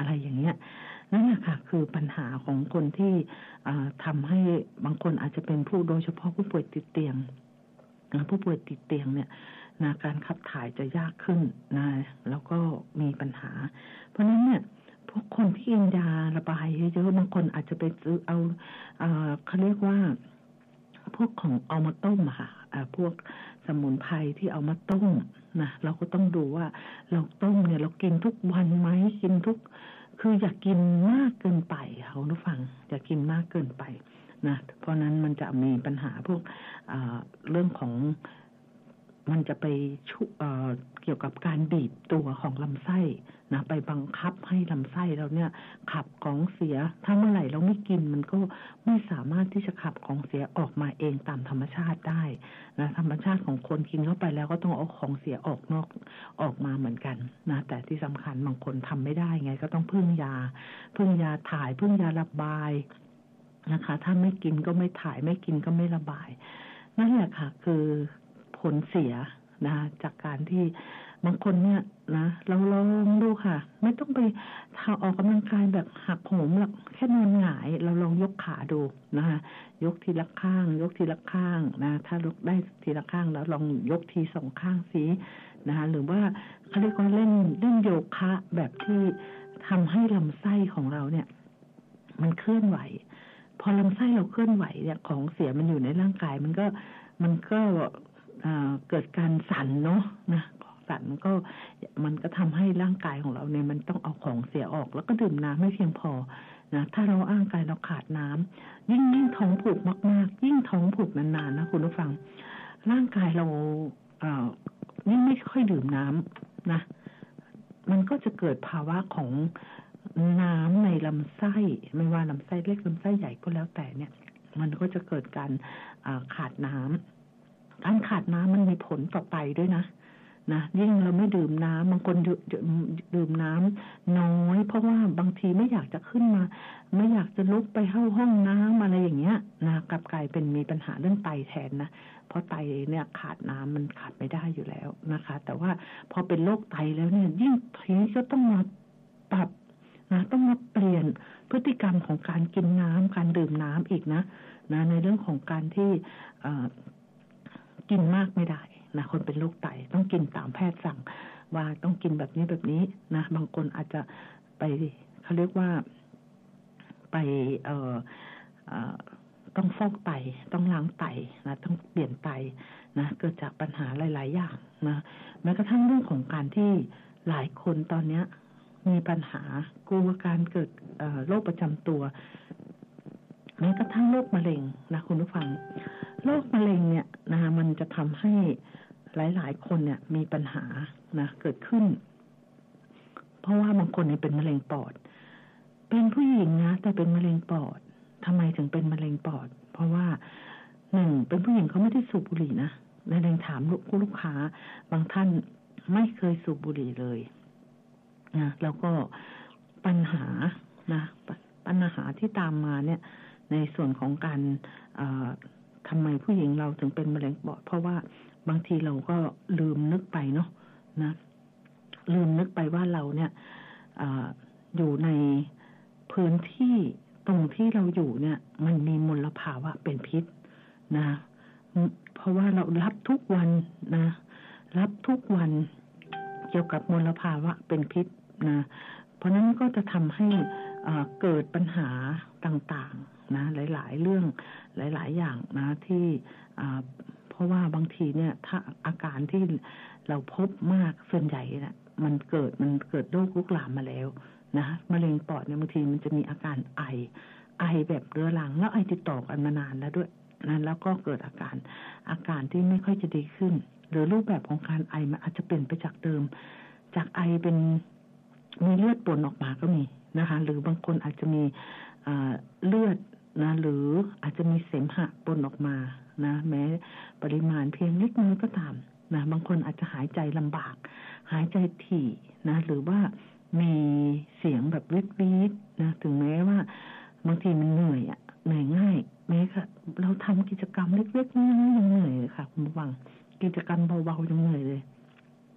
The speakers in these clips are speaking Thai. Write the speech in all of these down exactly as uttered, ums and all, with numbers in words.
อะไรอย่างเงี้ยนั่นแหละค่ะคือปัญหาของคนที่ทำให้บางคนอาจจะเป็นผู้โดยเฉพาะผู้ป่วยติดเตียงผู้ป่วยติดเตียงเนี่ยนะการขับถ่ายจะยากขึ้นนะแล้วก็มีปัญหาเพราะฉะนั้นเนี่ยพวกคนที่กินยาระบายเยอะๆบางคนอาจจะไปซื้อเอาเอ่อเขาเรียกว่าพวกของเอามาต้มค่ะพวกสมุนไพรที่เอามาต้มนะเราก็ต้องดูว่าเราต้มเนี่ยเรากินทุกวันไหมกินทุกคืออย่ากินมากเกินไปค่ะคุณผู้ฟังอย่ากินมากเกินไปนะเพราะนั้นมันจะมีปัญหาพวกเรื่องของมันจะไปชุเอ่อเกี่ยวกับการบีบตัวของลำไส้นะไปบังคับให้ลำไส้เราเนี่ยขับของเสียถ้าเมื่อไหร่เราไม่กินมันก็ไม่สามารถที่จะขับของเสียออกมาเองตามธรรมชาติได้นะธรรมชาติของคนกินเข้าไปแล้วก็ต้องเอาของเสียออกนอกออกมาเหมือนกันนะแต่ที่สำคัญบางคนทำไม่ได้ไงก็ต้องพึ่งยาพึ่งยาถ่ายพึ่งยาระบายนะคะถ้าไม่กินก็ไม่ถ่ายไม่กินก็ไม่ระบายนั่นแหละค่ะคือผลเสียนะจากการที่บางคนเนี่ยนะเราลองดูค่ะไม่ต้องไปทำออกกำลังกายแบบหักโหมหรอกแค่นอนหงายเราลองยกขาดูนะคะยกทีละข้างยกทีละข้างนะถ้ายกได้ทีละข้างแล้วลองยกทีสองข้างสินะคะหรือว่าเขาเรียกว่าเล่นเล่นโยคะแบบที่ทำให้ลำไส้ของเราเนี่ยมันเคลื่อนไหวพอลำไส้เราเคลื่อนไหวเนี่ยของเสียมันอยู่ในร่างกายมันก็มันก็เกิดการสั่นเนาะนะสั่นก็มันก็ทำให้ร่างกายของเราเนี่ยมันต้องเอาของเสียออกแล้วก็ดื่มน้ำไม่เพียงพอนะถ้าเราร่างกายเราขาดน้ำยิ่งยิ่งท้องผูกมากๆยิ่งท้องผูกนานๆนะคุณผู้ฟังร่างกายเราเอ่อยิ่งไม่ค่อยดื่มน้ำนะมันก็จะเกิดภาวะของน้ำในลำไส้ไม่ว่าลำไส้เล็กลำไส้ใหญ่ก็แล้วแต่เนี่ยมันก็จะเกิดการขาดน้ำการขาดน้ำมันมีผลต่อไตด้วยนะนะยิ่งเราไม่ดื่มน้ำบางคนดื่มน้ำน้อยเพราะว่าบางทีไม่อยากจะขึ้นมาไม่อยากจะลุกไปเข้าห้องน้ำอะไรอย่างเงี้ยนะกลับกลายเป็นมีปัญหาเรื่องไตแทนนะเพราะไตเนี่ยขาดน้ำมันขาดไม่ได้อยู่แล้วนะคะแต่ว่าพอเป็นโรคไตแล้วเนี่ยยิ่งทีนี้ก็ต้องมาปรับนะต้องมาเปลี่ยนพฤติกรรมของการกินน้ำการดื่มน้ำอีกนะนะในเรื่องของการที่กินมากไม่ได้นะคนเป็นโรคไตต้องกินตามแพทย์สั่งว่าต้องกินแบบนี้แบบนี้นะบางคนอาจจะไปเขาเรียกว่าไปเอ่อเอ่อต้องฟอกไตต้องล้างไตนะต้องเปลี่ยนไตนะเกิดจากปัญหาหลายๆอย่างนะแม้กระทั่งเรื่องของการที่หลายคนตอนนี้มีปัญหากลัวการเกิดโรคประจำตัวแม้กระทั่งโรคมะเร็งนะคุณผู้ฟังโรคมะเร็งเนี่ยนะมันจะทำให้หลายๆคนเนี่ยมีปัญหานะเกิดขึ้นเพราะว่าบางคนเนี่ยเป็นมะเร็งปอดเป็นผู้หญิงนะแต่เป็นมะเร็งปอดทำไมถึงเป็นมะเร็งปอดเพราะว่าหนึ่งเป็นผู้หญิงเขาไม่ได้สูบบุหรี่นะในเรื่องถามลูกค้าบางท่านไม่เคยสูบบุหรี่เลยนะแล้วก็ปัญหานะปัญหาที่ตามมาเนี่ยในส่วนของการทำไมผู้หญิงเราถึงเป็นมะเร็งปอดเพราะว่าบางทีเราก็ลืมนึกไปเนาะนะลืมนึกไปว่าเราเนี่ยออยู่ในพื้นที่ตรงที่เราอยู่เนี่ยมันมีมลภาวะเป็นพิษนะเพราะว่าเรารับทุกวันนะรับทุกวันเกี่ยวกับมลภาวะเป็นพิษนะเพราะนั้นก็จะทำให้เกิดปัญหาต่างๆนะหลายๆเรื่องหลายๆอย่างนะที่เพราะว่าบางทีเนี่ยถ้าอาการที่เราพบมากส่วนใหญ่เนี่ยมันเกิดมันเกิดโรคลุกลามมาแล้วนะมะเร็งปอดเนี่ยบางทีมันจะมีอาการไอไอแบบเรื้อรังแล้วไอติดต่อกันมานานแล้วด้วยนะแล้วก็เกิดอาการอาการที่ไม่ค่อยจะดีขึ้นหรือรูปแบบของการไอมันอาจจะเปลี่ยนไปจากเดิมจากไอเป็นมีเลือดปนออกมาก็มีนะคะหรือบางคนอาจจะมีเลือดนะหรืออาจจะมีเสมหะปนออกมานะแม้ปริมาณเพียงเล็กน้อยก็ตามนะบางคนอาจจะหายใจลำบากหายใจถี่นะหรือว่ามีเสียงแบบวิดวิดนะถึงแม้ว่าบางทีมันเหนื่อยอ่ะเหนื่อยง่ายแม้ค่ะเราทำกิจกรรมเล็กๆน้อยๆยังเหนื่อยเลยค่ะคุณผู้ฟังกิจกรรมเบาๆยังเหนื่อยเลย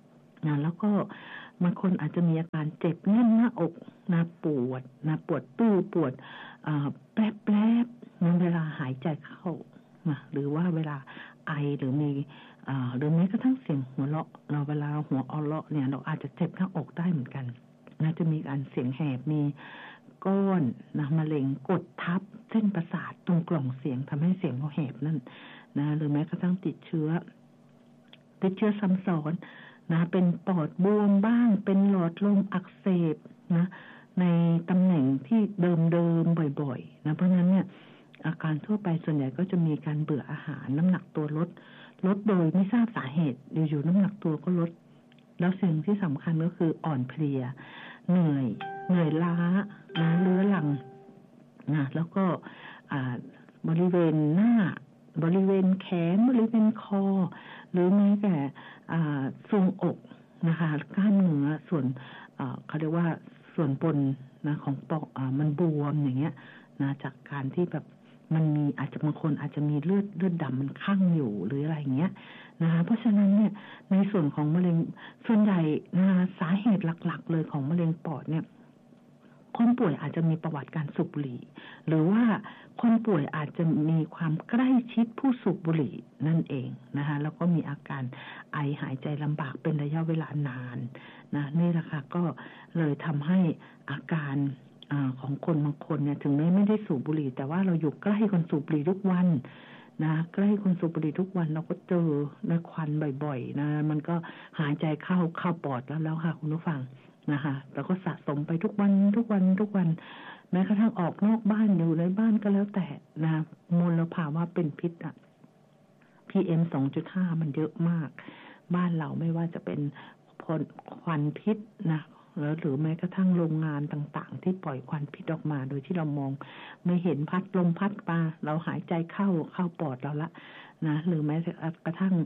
นะแล้วก็บางคนอาจจะมีอาการเจ็บแน่นหน้าอกนะปวดนะปวดตู้ปวดแป๊บแป๊บนะเวลาหายใจเข้านะหรือว่าเวลาไอหรือมีหรือแม้กระทั่งเสียงหัวเราะเราเวลาหัวออเลาะเนี่ยเราอาจจะเจ็บหน้าอกได้เหมือนกันนะจะมีการเสียงแหบมีก้อนนะมะเร็งกดทับเส้นประสาทตรงกล่องเสียงทำให้เสียงเราแหบนั่นนะหรือแม้กระทั่งติดเชื้อติดเชื้อซ้ำซ้อนนะเป็นปอดบวมบ้างเป็นหลอดลมอักเสบนะในตำแหน่งที่เดิมๆบ่อยๆนะเพราะฉะนั้นเนี่ยอาการทั่วไปส่วนใหญ่ก็จะมีการเบื่ออาหารน้ำหนักตัวลดลดโดยไม่ทราบสาเหตุอยู่ๆน้ำหนักตัวก็ลดแล้วสิ่งที่สำคัญก็คืออ่อนเพลียเหนื่อยเหนื่อยล้านะเรื้อรังนะแล้วก็บริเวณหน้าบริเวณแขนบริเวณคอหรือแม้แต่ทรวงอกนะคะกล้ามเนื้อส่วนเขาเรียกว่าส่วนบนนะของปอกมันบวมอย่างเงี้ยนะจากการที่แบบมันมีอาจจะบางคนอาจจะมีเลือดเลือดดำมันคั่งอยู่หรืออะไรอย่างเงี้ยนะคะเพราะฉะนั้นเนี่ยในส่วนของมะเร็งส่วนใหญ่นะสาเหตุหลักๆเลยของมะเร็งปอดเนี่ยคนป่วยอาจจะมีประวัติการสูบบุหรี่หรือว่าคนป่วยอาจจะมีความใกล้ชิดผู้สูบบุหรี่นั่นเองนะคะแล้วก็มีอาการไอหายใจลำบากเป็นระยะเวลานานนะนี่แหละค่ะก็เลยทำให้อาการของคนบางคนเนี่ยถึงแม้ไม่ได้สูบบุหรี่แต่ว่าเราอยู่ใกล้คนสูบบุหรี่ทุกวันนะใกล้คนสูบบุหรี่ทุกวันเราก็เจอในควันบ่อยๆนะมันก็หายใจเข้าเข้าปอดแล้วแล้วค่ะคุณผู้ฟังนะคะแล้วก็สะสมไปทุกวันทุกวันทุกวันแม้กระทั่งออกนอกบ้านอยู่ในบ้านก็แล้วแต่นะมลภาวะเป็นพิษอ่ะ พี เอ็ม สองจุดห้า มันเยอะมากบ้านเราไม่ว่าจะเป็นควันพิษนะแล้วหรือแม้กระทั่งโรงงานต่างๆที่ปล่อยควันพิษออกมาโดยที่เรามองไม่เห็นพัดลมพัดมาเราหายใจเข้าเข้าปอดเราละนะหรือแม้กระทั่ง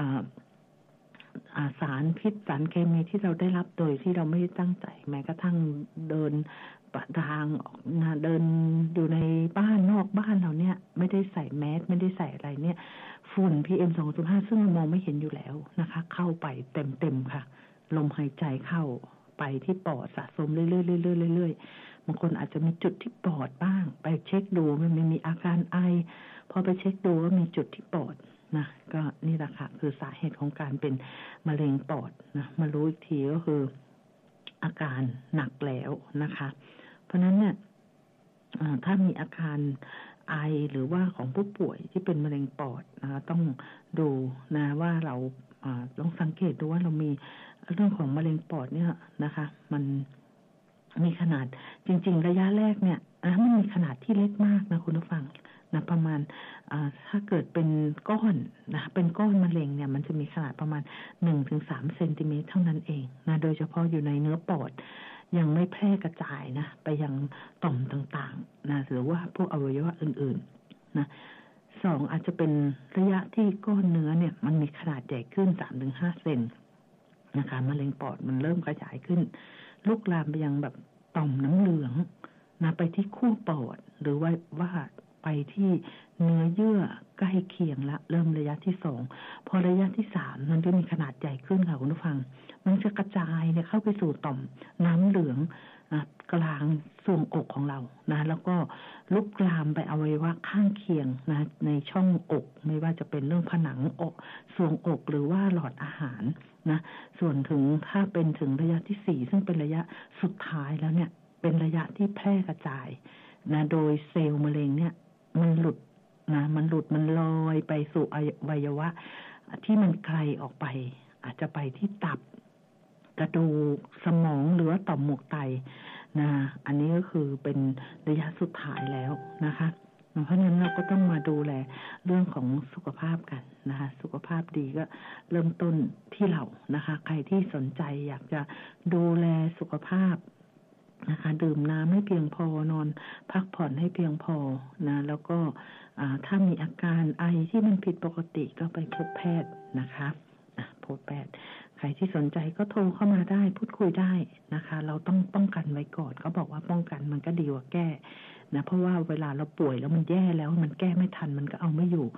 สารพิษสารเคมีที่เราได้รับโดยที่เราไม่ได้ตั้งใจแม้กระทั่งเดินประทางนะเดินอยู่ในบ้านนอกบ้านเราเนี่ยไม่ได้ใส่แมสไม่ได้ใส่อะไรเนี่ยฝุ่น พี เอ็ม สองจุดห้า ซึ่งเรามองไม่เห็นอยู่แล้วนะคะเข้าไปเต็มๆค่ะลมหายใจเข้าไปที่ปอดสะสมเรื่อยๆเรื่อยๆบางคนอาจจะมีจุดที่ปอดบ้างไปเช็คดูมันไม่มีอาการไอพอไปเช็คดูว่ามีจุดที่ปอดนะก็นี่แหละค่ะคือสาเหตุของการเป็นมะเร็งปอดนะมารู้อีกทีก็คืออาการหนักแล้วนะคะเพราะนั้นเนี่ยถ้ามีอาการไอหรือว่าของผู้ป่วยที่เป็นมะเร็งปอดนะต้องดูนะว่าเราต้องสังเกตดูว่าเรามีเรื่องของมะเร็งปอดเนี่ยนะคะมันมีขนาดจริงๆระยะแรกเนี่ยนะมันมีขนาดที่เล็กมากนะคุณผู้ฟังนะประมาณถ้าเกิดเป็นก้อนนะเป็นก้อนมะเร็งเนี่ยมันจะมีขนาดประมาณ หนึ่งถึงสาม เซนติเมตรเท่านั้นเองนะโดยเฉพาะอยู่ในเนื้อปอดยังไม่แพร่กระจายนะไปยังต่อมต่างๆนะหรือว่าพวกอวัยวะอื่นๆนะสองอาจจะเป็นระยะที่ก้อนเนื้อเนี่ยมันมีขนาดใหญ่ขึ้น สามถึงห้า เซนนะคะมะเร็งปอดมันเริ่มกระจายขึ้นลุกลามไปยังแบบต่อมน้ำเหลืองนะไปที่คู่ปอดหรือว่าว่าไปที่เนื้อเยื่อใกล้เคียงละเริ่มระยะที่สองพอระยะที่สามมันจะมีขนาดใหญ่ขึ้นค่ะคุณผู้ฟังมันจะกระจายเนี่ยเข้าไปสู่ต่อมน้ำเหลืองนะกลางทรวงอกของเรานะแล้วก็ลุกลามไปอวัยวะข้างเคียงนะในช่องอกไม่ว่าจะเป็นเรื่องผนังอกทรวงอกหรือว่าหลอดอาหารนะส่วนถึงถ้าเป็นถึงระยะที่สี่ซึ่งเป็นระยะสุดท้ายแล้วเนี่ยเป็นระยะที่แพร่กระจายนะโดยเซลล์มะเร็งเนี่ยมันหลุดนะมันหลุดมันลอยไปสู่อวัยวะที่มันไกลออกไปอาจจะไปที่ตับกระดูกสมองหรือต่อมหมวกไตนะอันนี้ก็คือเป็นระยะสุดท้ายแล้วนะคะเพราะฉะนั้นเราก็ต้องมาดูแลเรื่องของสุขภาพกันนะคะสุขภาพดีก็เริ่มต้นที่เรานะคะใครที่สนใจอยากจะดูแลสุขภาพนะคะดื่มน้ำให้เพียงพอนอนพักผ่อนให้เพียงพอนะแล้วก็ถ้ามีอาการไอที่มันผิดปกติก็ไปพบแพทย์นะคะพบแพทย์ใครที่สนใจก็โทรเข้ามาได้พูดคุยได้นะคะเราต้องป้องกันไว้ก่อนเขาบอกว่าป้องกันมันก็ดีกว่าแก้นะเพราะว่าเวลาเราป่วยแล้วมันแย่แล้วมันแก้ไม่ทันมันก็เอาไม่อยู่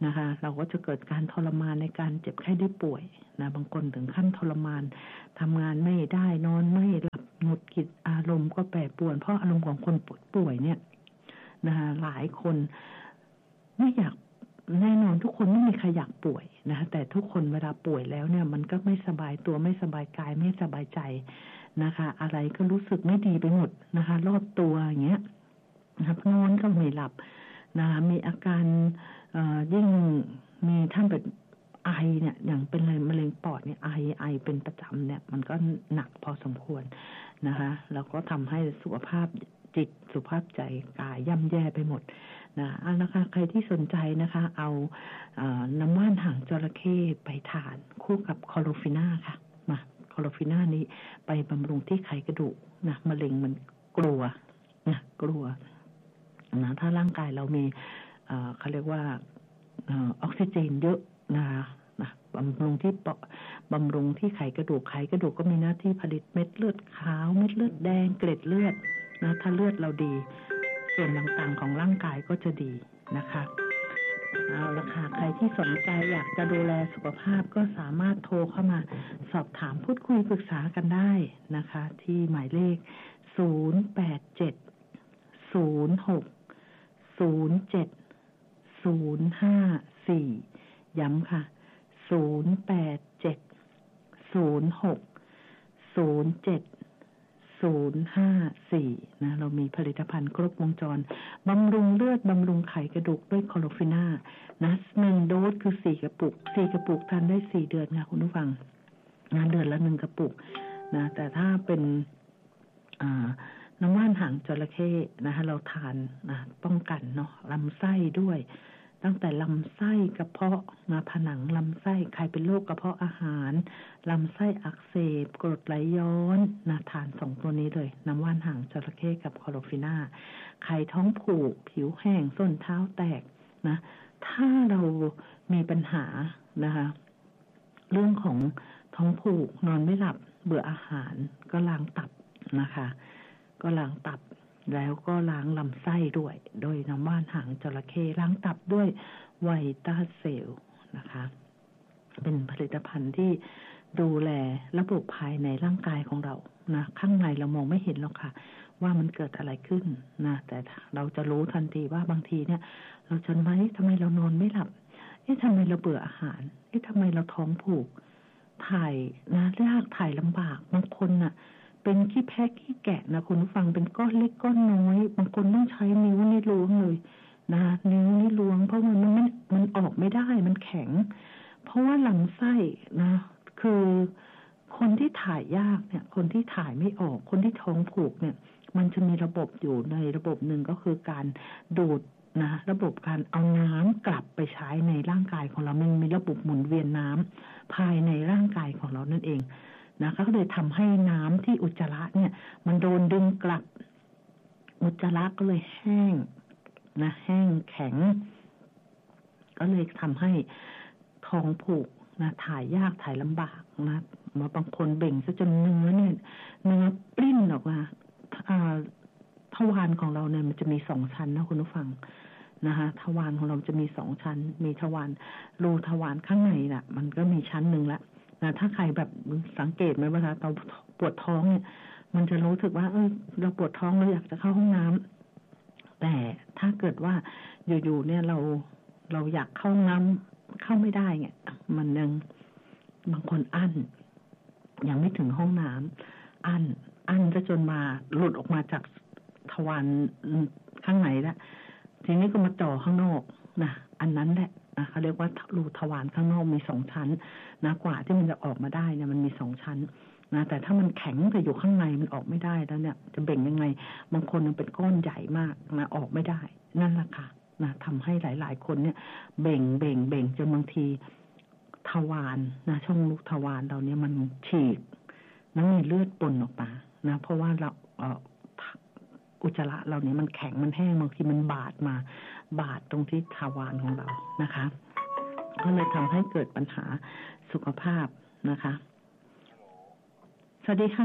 นะคะเราก็จะเกิดการทรมานในการเจ็บไข้ได้ป่วยนะบางคนถึงขั้นทรมานทำงานไม่ได้นอนไม่หลับหงุดหงิดอารมณ์ก็แปรปรวนเพราะอารมณ์ของคนป่วยเนี่ยนะคะหลายคนไม่อยากแน่นอนทุกคนไม่มีใครอยากป่วยนะคะแต่ทุกคนเวลาป่วยแล้วเนี่ยมันก็ไม่สบายตัวไม่สบายกายไม่สบายใจนะคะอะไรก็รู้สึกไม่ดีไปหมดนะคะรอบตัวอย่างเงี้ยนะคะนอนก็ไม่หลับนะคะมีอาการยิ่งมีท่านแบบไอเนี่ยอย่างเป็นมะเร็งปอดเนี่ยไอไอเป็นประจำเนี่ยมันก็หนักพอสมควรนะคะแล้วก็ทำให้สุขภาพจิตสุขภาพใจกายย่ำแย่ไปหมดนะเอาละค่ะใครที่สนใจนะคะเอาน้ำว่านหางจระเข้ไปทานคู่กับคอโลฟิน่าค่ะมาคอโลฟิน่านี้ไปบำรุงที่ไขกระดูกนะมะเร็งมันกลัวนะกลัวนะถ้าร่างกายเรามีเขาเรียกว่าออกซิเจนเยอะนะนะบำรุงที่บำรุงที่ไขกระดูกไขกระดูกก็มีหน้าที่ผลิตเม็ดเลือดขาวเม็ดเลือดแดงเกล็ดเลือดนะถ้าเลือดเราดีส่วนต่างๆของร่างกายก็จะดีนะคะเอาละค่ะใครที่สนใจอยากจะดูแลสุขภาพก็สามารถโทรเข้ามาสอบถามพูดคุยปรึกษากันได้นะคะที่หมายเลขศูนย์ แปด เจ็ด ศูนย์ หก ศูนย์ เจ็ด ศูนย์ ห้า สี่ ย้ำค่ะศูนย์ แปด เจ็ด ศูนย์ หก ศูนย์ เจ็ด ศูนย์ ห้า สี่นะเรามีผลิตภัณฑ์ครบวงจรบำรุงเลือดบำรุงไขกระดูกด้วยคอโลฟิน่านะหนึ่งโดสคือสี่กระปุกสี่กระปุกทานได้สี่เดือนค่ะคุณผู้ฟังงานเดือนละหนึ่งกระปุกนะแต่ถ้าเป็นอ่าน้ำว่านหางจระเข้นะคะเราทานนะป้องกันเนาะลำไส้ด้วยตั้งแต่ลำไส้กระเพาะนะผนังลำไส้ใครเป็นโรคกระเพาะอาหารลำไส้อักเสบกรดไหลย้อนนะทานสองตัวนี้เลยน้ำว่านหางจระเข้กับคอโลฟิน่าไข้ท้องผูกผิวแห้งส้นเท้าแตกนะถ้าเรามีปัญหานะคะเรื่องของท้องผูกนอนไม่หลับเบื่ออาหารก็ล้างตับนะคะก็ล้างตับแล้วก็ล้างลำไส้ด้วยโดยน้ำว่านหางจระเข้ล้างตับด้วยไวต้าเซลล์นะคะเป็นผลิตภัณฑ์ที่ดูแลระบบภายในร่างกายของเรานะข้างในเรามองไม่เห็นหรอกค่ะว่ามันเกิดอะไรขึ้นนะแต่เราจะรู้ทันทีว่าบางทีเนี่ยเราจะไหมทำไมเรานอนไม่หลับเอ๊ะทำไมเราเบื่ออาหารเอ๊ะทำไมเราท้องผูกถ่ายนะยากถ่ายลำบากบางคนน่ะเป็นขี้แพะขี้แกะนะคุณผู้ฟังเป็นก้อนเล็กก้อนน้อยบางคนต้องใช้นิ้วนี่ล้วงเลยนะนิ้วนี่ล้วงเพราะมันมันไม่มันออกไม่ได้มันแข็งเพราะว่าลำไส้นะคือคนที่ถ่ายยากเนี่ยคนที่ถ่ายไม่ออกคนที่ท้องผูกเนี่ยมันจะมีระบบอยู่ในระบบหนึ่งก็คือการดูดนะระบบการเอาน้ำกลับไปใช้ในร่างกายของเรามันมีระบบหมุนเวียนน้ำภายในร่างกายของเรานั่นเองนะก็เลยทำให้น้ำที่อุจจาระเนี่ยมันโดนดึงกลับอุจจาระก็เลยแห้งนะแห้งแข็งก็เลยทำให้ท้องผูกนะถ่ายยากถ่ายลำบากนะมาบางคนเบ่งซะจนเนื้อเนี่ยเนื้อปริ้นออกมาทวารของเราเนี่ยมันจะมีสองชั้นนะคุณผู้ฟังนะคะทวารของเราจะมีสองชั้นมีทวารรูทวารข้างในน่ะมันก็มีชั้นหนึ่งละนะถ้าใครแบบสังเกตไหมเวลาเราปวดท้องเนี่ยมันจะรู้สึกว่าเออเราปวดท้องเราอยากจะเข้าห้องน้ำแต่ถ้าเกิดว่าอยู่ๆเนี่ยเราเราอยากเข้าห้องน้ำเข้าไม่ได้เนี่ยมันยังบางคนอั้นยังไม่ถึงห้องน้ำอั้นอั้นจะจนมาหลุดออกมาจากทวารข้างในแล้วทีนี้ก็มาจ่อข้างนอกนะอันนั้นแหละนะเขาเรียกว่ารูทวารข้างนอกมีสองชั้นนะกว่าที่มันจะออกมาได้เนี่ยมันมีสองชั้นนะแต่ถ้ามันแข็งแต่อยู่ข้างในมันออกไม่ได้แล้วเนี่ยจะเบ่งยังไงบางคนมันเป็นก้อนใหญ่มากนะออกไม่ได้นั่นแหละค่ะนะทำให้หลายๆคนเนี่ยเบ่งเบ่งเบ่งจนบางทีทวารนะช่องลูกทวารเราเนี่ยมันฉีกแล้วมีเลือดปนออกมานะเพราะว่าเราเอ่ออุจจาระเราเนี่ยมันแข็งมันแห้งบางทีมันบาดมาบาดตรงที่ทวารของเรานะคะก็เลยทำให้เกิดปัญหาสุขภาพนะคะสวัสดีค่ะ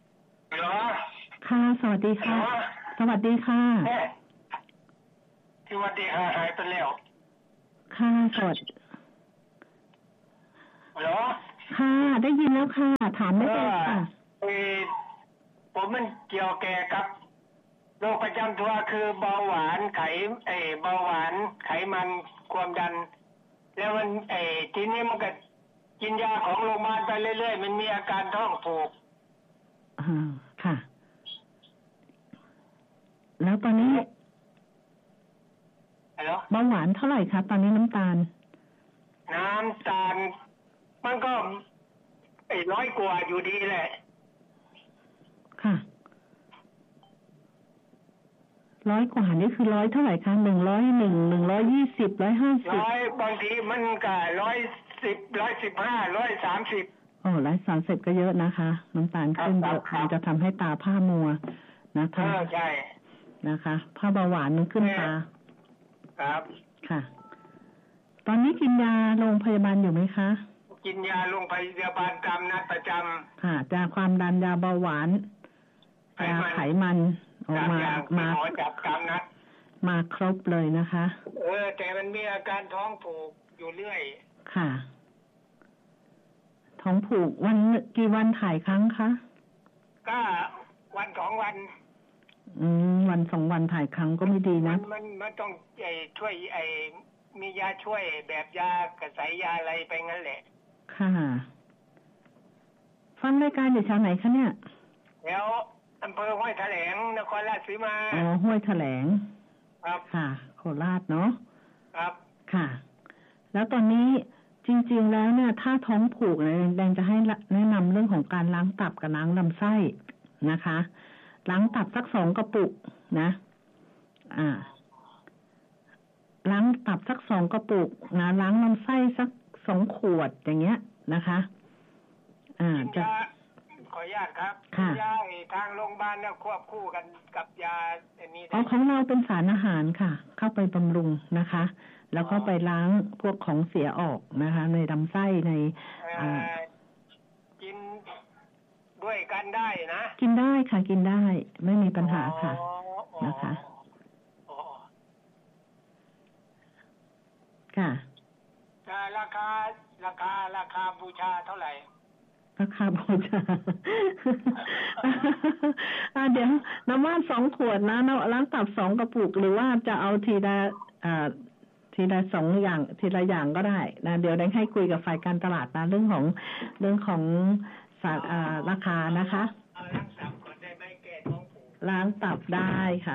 ค่ะสวัสดีค่ะสวัสดีค่ะสวัสดีค่ะหายไปแล้วค่ะสวัสดีฮัลโหลค่ะได้ยินแล้วค่ะถามได้เลยค่ะเออผมมันเกี่ยวแก่กับโรคประจำตัวคือเบาหวานไขเออเบาหวานไขมันความดันแล้วมันเออทีนี้มันก็กินยาของโรงพยาบาลไปเรื่อยๆมันมีอาการท้องผูกอ่าค่ะแล้วตอนนี้ฮัลโหลเบาหวานเท่าไหร่คะตอนนี้น้ำตาลน้ำตาลมันก็ไอ้ร้อยกว่าอยู่ดีแหละค่ะร้อยกว่านี่คือร้อยเท่าไหร่คะหนึ่งร้อยหนึ่งหนึ่งร้อยยี่สิบร้อยห้าสิบร้อยบางทีมันก็ร้อยสิบร้อยสิบห้าร้อยสามสิบโอ้ร้อยสามสิบก็เยอะนะคะน้ำตาลขึ้นเยอะมันจะทำให้ตาผ้ามัวนะคะใช่นะคะผ้าเบาหวานมันขึ้นตาครับค่ะตอนนี้กินยาโรงพยาบาลอยู่ไหมคะกินยาโรงพยาบาลตามนัดประจำค่ะยาความดันยาเบาหวานยาไขมันออกมามาจับตามนัดมาครบเลยนะคะเออแต่มันมีอาการท้องผูกอยู่เรื่อยค่ะท้องผูกวันกี่วันถ่ายครั้งคะก็วันสองวันอืมวันสองวันถ่ายครั้งก็ไม่ดีนะมันมันต้องไอ้ช่วยไอ้มียาช่วยแบบยากระสายยาอะไรไปงั้นแหละค่ะฟังรายการอยู่ชาวไหนคะเนี่ยแล้วอำเภอห้วยแถลงนครราชสีมาอ๋อห้วยแถลงครับค่ะโคราชเนาะครับค่ะแล้วตอนนี้จริงๆแล้วเนี่ยถ้าท้องผูกเนี่ยแดงจะให้แนะนำเรื่องของการล้างตับกับล้างลำไส้นะคะล้างตับสักสองกระปุกนะอ่าล้างตับสักสองกระปุกนะล้างลำไส้สักสองขวดอย่างเงี้ยนะคะอ่าจะขออนุญาตครับยาทางโรงพยาบาลเนี่ยควบคู่กันกับยาอันนี้อ๋อของเราเป็นสารอาหารค่ะเข้าไปบำรุงนะคะแล้วก็ไปล้างพวกของเสียออกนะคะในลำไส้ในอ่ากินด้วยกันได้นะกินได้ค่ะกินได้ไม่มีปัญหาค่ะนะคะค่ะราคาราคาราคาบูชาเท่าไหร่ราคาบูชาเดี๋ยวน้ำว่านสองขวดนะล้างตับสองกระปุกหรือว่าจะเอาทีละอ่าทีละสองอย่างทีละอย่างก็ได้นะเดี๋ยวได้ให้คุยกับฝ่ายการตลาดนะเรื่องของเรื่องของศาสตร์ราคานะคะล้างตับก่อนได้ไหมแก้ท้องผูกล้างตับได้ค่ะ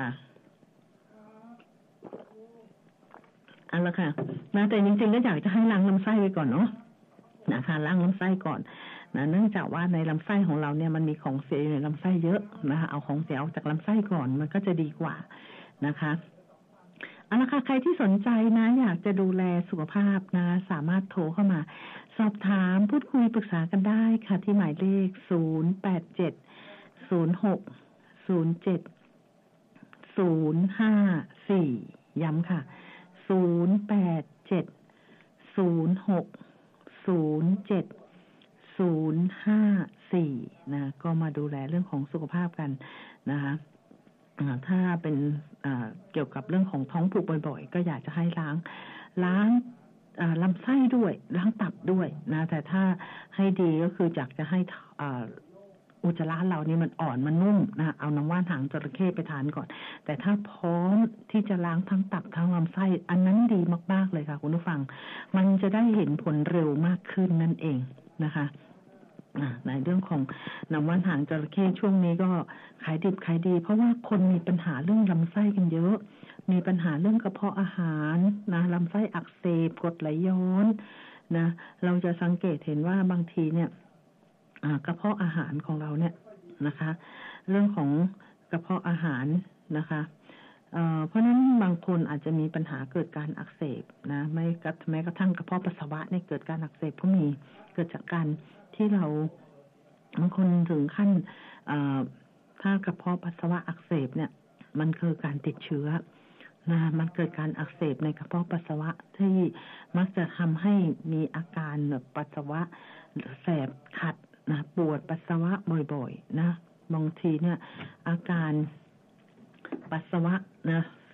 เอาละค่ะนะแต่จริงๆก็อยากจะให้ล้างลำไส้ไปก่อนเนาะนะคะล้างลำไส้ก่อนนะเนื่องจากว่าในลำไส้ของเราเนี่ยมันมีของเสียอยู่ในลำไส้เยอะนะคะเอาของเสียออกจากลำไส้ก่อนมันก็จะดีกว่านะคะเอาละค่ะใครที่สนใจนะอยากจะดูแลสุขภาพนะสามารถโทรเข้ามาสอบถามพูดคุยปรึกษากันได้ค่ะที่หมายเลขศูนย์ แปด เจ็ด ศูนย์ หก ศูนย์ เจ็ด ศูนย์ ห้า สี่ย้ำค่ะศูนย์ แปด เจ็ด ศูนย์ หก ศูนย์ เจ็ด ศูนย์ ห้า สี่นะก็มาดูแลเรื่องของสุขภาพกันนะคะถ้าเป็นเกี่ยวกับเรื่องของท้องผูกบ่อยๆก็อยากจะให้ล้างล้างลำไส้ด้วยล้างตับด้วยนะแต่ถ้าให้ดีก็คืออยากจะให้อุจจาระเรานี่มันอ่อนมันนุ่มนะเอาน้ำว่านหางจระเข้ไปทานก่อนแต่ถ้าพร้อมที่จะล้างทั้งตับทั้งลำไส้อันนั้นดีมากๆเลยค่ะคุณผู้ฟังมันจะได้เห็นผลเร็วมากขึ้นนั่นเองนะคะในเรื่องของน้ำว่านหางจระเข้ช่วงนี้ก็ขายดิบขายดีเพราะว่าคนมีปัญหาเรื่องลำไส้กันเยอะมีปัญหาเรื่องกระเพาะอาหารนะลำไส้อักเสบกรดไหลย้อนนะเราจะสังเกตเห็นว่าบางทีเนี่ยกระเพาะอาหารของเราเนี่ยนะคะเรื่องของกระเพาะอาหารนะคะเอ่อเพราะนั้นบางคนอาจจะมีปัญหาเกิดการอักเสบนะไม่กระแม้กระทั่งกระเพาะปัสสาวะเนี่ยเกิดการอักเสบก็มีเกิดจากการที่เราบางคนถึงขั้นถ้ากระเพาะปัสสาวะอักเสบเนี่ยมันคือการติดเชื้อนะมันเกิดการอักเสบในกระเพาะปัสสาวะที่มักจะทำให้มีอาการแบบปัสสาวะแสบขัดนะปวดปัสสาวะบ่อยๆนะบางทีเนี่ยอาการปัสสาวะนะแส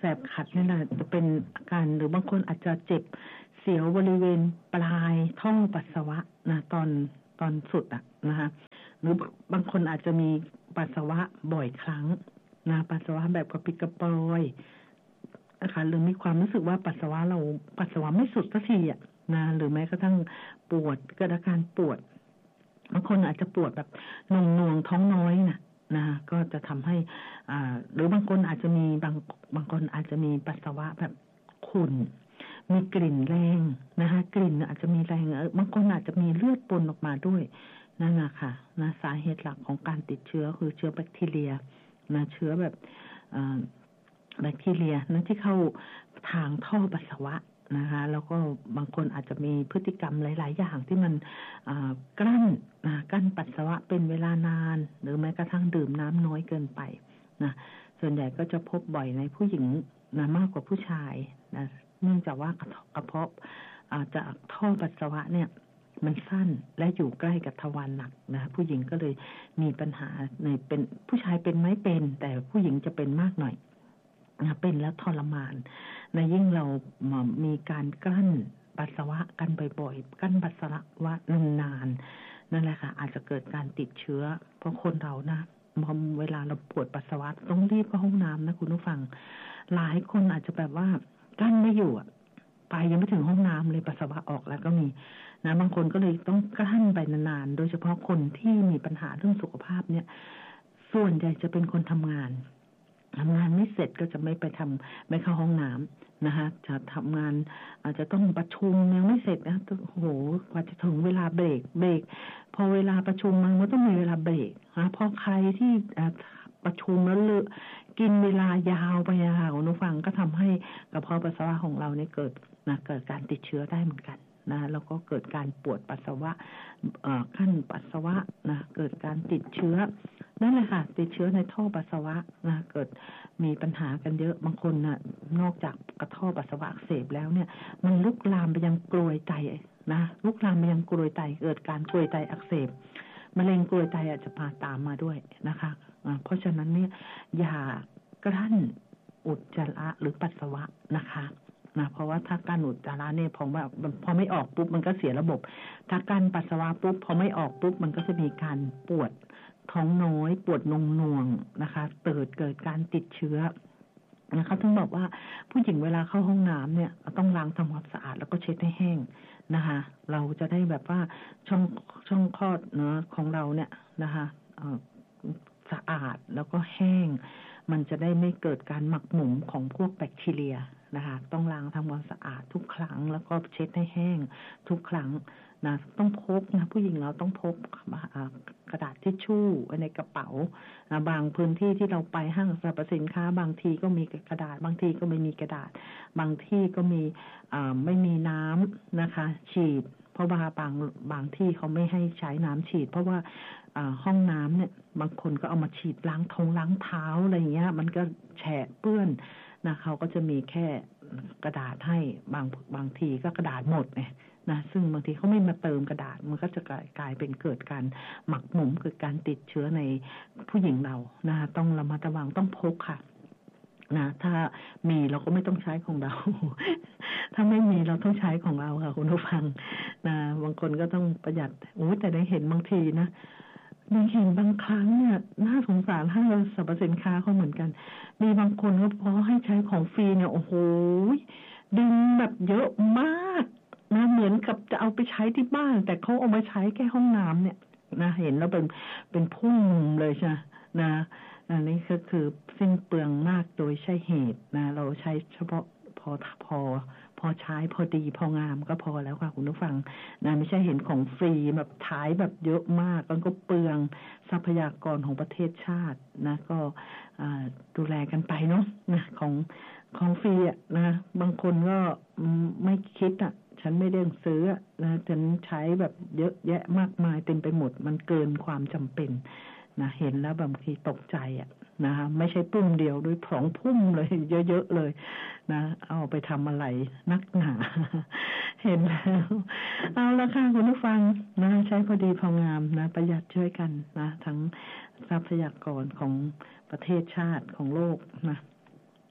บขัดนี่แหละจะเป็นอาการหรือบางคนอาจจะเจ็บเสียวบริเวณปลายท่อปัสสาวะนะตอนตอนสุดอ่ะนะคะหรือบางคนอาจจะมีปัสสาวะบ่อยครั้งนะปัสสาวะแบบกระปิดกระปอยนะคะหรือมีความรู้สึกว่าปัสสาวะเราปัสสาวะไม่สุดสักทีอ่ะนะหรือแม้กระทั่งปวดเกิดอาการปวดบางคนอาจจะปวดแบบหน่วงๆท้องน้อยนะนะก็จะทำให้อ่าหรือบางคนอาจจะมีบางบางคนอาจจะมีปัสสาวะแบบขุ่นมีกลิ่นแรงนะคะกลิ่นอาจจะมีแรงบางคนอาจจะมีเลือดปนออกมาด้วยนั่นนะคะนะสาเหตุหลักของการติดเชื้อคือเชื้อแบคทีเรียนะเชื้อแบบแบคทีเรียนั้นที่เข้าทางท่อปัสสาวะนะคะแล้วก็บางคนอาจจะมีพฤติกรรมหลายๆอย่างที่มันกลั้นนะกลั้นปัสสาวะเป็นเวลานานหรือแม้กระทั่งดื่มน้ำน้อยเกินไปนะส่วนใหญ่ก็จะพบบ่อยในผู้หญิงนะมากกว่าผู้ชายนะเนื่องจากว่ากระเพาะจากท่อปัสสาวะเนี่ยมันสั้นและอยู่ใกล้กับทวารหนักนะผู้หญิงก็เลยมีปัญหาในเป็นผู้ชายเป็นไม่เป็นแต่ผู้หญิงจะเป็นมากหน่อยนะเป็นแล้วทรมานในยิ่งเรามีการกลั้นปัสสาวะกันบ่อยๆกลั้นปัสสาวะนานๆนั่นแหละค่ะอาจจะเกิดการติดเชื้อเพราะคนเรานะพอเวลาเราปวดปัสสาวะต้องรีบเข้าห้องน้ำนะคุณผู้ฟังหลายคนอาจจะแบบว่ากลั้นไม่อยู่ไปยังไม่ถึงห้องน้ำเลยปัสสาวะออกแล้วก็มีนะบางคนก็เลยต้องกลั้นไปนานๆโดยเฉพาะคนที่มีปัญหาเรื่องสุขภาพเนี่ยส่วนใหญ่จะเป็นคนทำงานทำงานไม่เสร็จก็จะไม่ไปทำไม่เข้าห้องน้ำนะคะจะทำงานอาจจะต้องประชุมยังไม่เสร็จนะโอ้โหกว่าจะถึงเวลาเบรกเบรกพอเวลาประชุมมันก็ต้องมีเวลาเบรกนะพอใครที่ประชุมแล้วเลอะกินเวลายาวไปยาวนุฟังก็ทำให้กระเพาะปัสสาวะของเราเนี่ยเกิดนะเกิดการติดเชื้อได้เหมือนกันนะแล้วก็เกิดการปวดปัสสาวะขั้นปัสสาวะนะเกิดการติดเชื้อนั่นแหละค่ะติดเชื้อในท่อปัสสาวะนะเกิดมีปัญหากันเยอะบางคนนะนอกจากกระท่อปัสสาวะอักเสบแล้วเนี่ยมันลุกลามไปยังกรวยไตนะลุกลามไปยังกรวยไตเกิดการกรวยไตอักเสบมะเร็งกรวยไตอาจจะพาตามมาด้วยนะคะเพราะฉะนั้นเนี่ยอย่ากลั้นอุจจาระหรือปัสสาวะนะคะนะเพราะว่าถ้าการอุจจาระเนี่ยพอว่าพอไม่ออกปุ๊บมันก็เสียระบบถ้าการปัสสาวะปุ๊บพอไม่ออกปุ๊บมันก็จะมีการปวดท้องน้อยปวดนงนวงนะคะเกิดเกิดการติดเชื้อนะคะต้องบอกว่าผู้หญิงเวลาเข้าห้องน้ำเนี่ยต้องล้างทำความสะอาดแล้วก็เช็ดให้แห้งนะคะเราจะได้แบบว่าช่องช่องคลอดเนื้อของเราเนี่ยนะคะสะอาดแล้วก็แห้งมันจะได้ไม่เกิดการหมักหมมของพวกแบคทีเรียนะคะต้องล้างทำความสะอาดทุกครั้งแล้วก็เช็ดให้แห้งทุกครั้งนะต้องพกนะผู้หญิงเราต้องพกกระดาษทิชชู่ในกระเป๋าบางพื้นที่ที่เราไปห้างสรรพสินค้าบางทีก็มีกระดาษบางทีก็ไม่มีกระดาษบางที่ก็มีไม่มีน้ำนะคะฉีดเพราะว่าบางบางที่เขาไม่ให้ใช้น้ำฉีดเพราะว่าห้องน้ำเนี่ยบางคนก็เอามาฉีดล้างท้องล้างเท้าอะไรอย่างเงี้ยมันก็แฉะเปื้อนนะเขาก็จะมีแค่กระดาษให้บางบางทีก็กระดาษหมดไงนะซึ่งบางทีเขาไม่มาเติมกระดาษมันก็จะกลายกลายเป็นเกิดการหมักหมมเกิดการติดเชื้อในผู้หญิงเรานะต้องระมัดระวังต้องพกค่ะนะถ้ามีเราก็ไม่ต้องใช้ของเรา ถ้าไม่มีเราต้องใช้ของเราค่ะคุณผู้ฟังนะบางคนก็ต้องประหยัดโอ้แต่ได้เห็นบางทีนะได้เห็นบางครั้งเนี่ยน่าสงสารห้างสรรพสินค้าเขาเหมือนกันมีบางคนก็พอให้ใช้ของฟรีเนี่ยโอ้โหดึงแบบเยอะมากนะเหมือนกับจะเอาไปใช้ที่บ้านแต่เขาเอามาใช้แค่ห้องน้ำเนี่ยนะเห็นแล้วเป็นเป็นพุ่งเลยใช่นะอันนี้ก็คือสิ้นเปลืองมากโดยใช่เหตุนะเราใช้เฉพาะพอพอพอใช้พอดีพองามก็พอแล้วค่ะคุณผู้ฟังนะไม่ใช่เห็นของฟรีแบบท้ายแบบเยอะมากมันก็เปลืองทรัพยากรของประเทศชาตินะก็ดูแลกันไปเนาะนะของของฟรีอ่ะนะบางคนก็ไม่คิดอ่ะฉันไม่ได้ซื้อนะฉันใช้แบบเยอะแยะมากมายเต็มไปหมดมันเกินความจำเป็นนะเห็นแล้วบางทีตกใจอ่ะนะคะไม่ใช่ปุ้มเดียวด้วยสองพุ่มเลยเยอะๆเลยนะเอาไปทำอะไรนักหนาเห็นแล้วเอาละค่ะคุณผู้ฟังนะใช้พอดีพองามนะประหยัดช่วยกันนะทั้งทรัพยากรของประเทศชาติของโลกนะ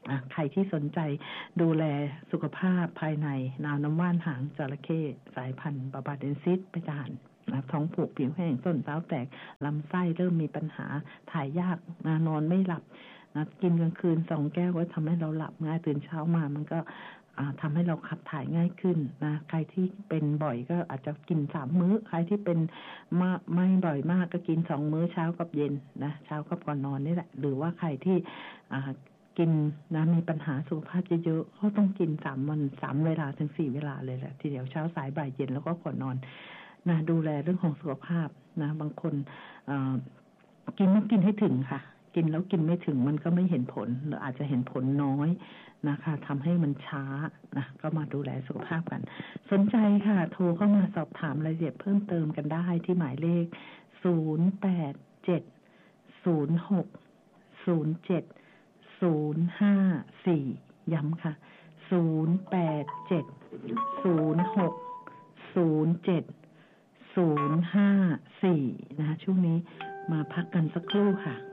ใครที่สนใจดูแลสุขภาพภายในนาวน้ำว่านหางจระเข้สายพันธุ์บาบาเดนซิสไปทานนะท้องผูกผิวแห้งส้นเท้าแตกลำไส้เริ่มมีปัญหาถ่ายยากนะนอนไม่หลับนะกินกลางคืนสองแก้วก็ทำให้เราหลับง่ายตื่นเช้ามามันก็ทำให้เราขับถ่ายง่ายขึ้นนะใครที่เป็นบ่อยก็อาจจะกินสามมื้อใครที่เป็นมากไม่บ่อยมากก็กินสองมื้อเช้ากับเย็นนะเช้ากับก่อนนอนนี่แหละหรือว่าใครที่กินนะมีปัญหาสุขภาพเยอะๆเขาต้องกินสามวันสามเวลาถึงสี่เวลาเลยแหละทีเดียวเช้าสายบ่ายเย็นแล้วก็ก่อนนอนนะดูแลเรื่องของสุขภาพนะบางคนกินต้องกินให้ถึงค่ะกินแล้วกินไม่ถึงมันก็ไม่เห็นผลหรืออาจจะเห็นผลน้อยนะคะทำให้มันช้านะก็มาดูแลสุขภาพกันสนใจค่ะโทรเข้ามาสอบถามรายละเอียดเพิ่มเติมกันได้ที่หมายเลขศูนย์ แปด เจ็ด ศูนย์ หก ศูนย์ เจ็ด ศูนย์ ห้า สี่ ย้ำค่ะศูนย์ แปด เจ็ด ศูนย์ หก ศูนย์ เจ็ด ศูนย์ ห้า สี่นะคะช่วงนี้มาพักกันสักครู่ค่ะ